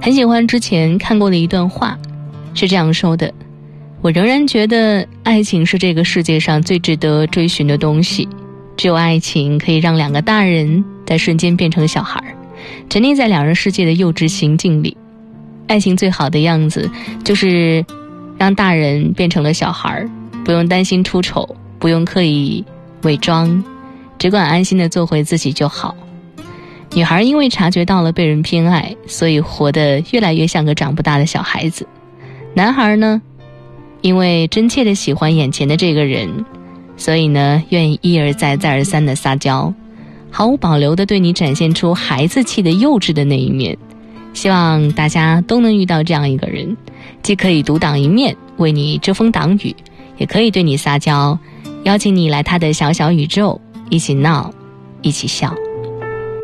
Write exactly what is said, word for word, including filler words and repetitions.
很喜欢之前看过的一段话，是这样说的：我仍然觉得爱情是这个世界上最值得追寻的东西，只有爱情可以让两个大人在瞬间变成小孩，沉溺在两人世界的幼稚行径里。爱情最好的样子就是让大人变成了小孩，不用担心出丑，不用刻意伪装，只管安心地做回自己就好。女孩因为察觉到了被人偏爱，所以活得越来越像个长不大的小孩子。男孩呢，因为真切地喜欢眼前的这个人，所以呢愿意一而再再而三地撒娇，毫无保留地对你展现出孩子气的幼稚的那一面。希望大家都能遇到这样一个人，既可以独当一面为你遮风挡雨，也可以对你撒娇，邀请你来他的小小宇宙，一起闹，一起笑。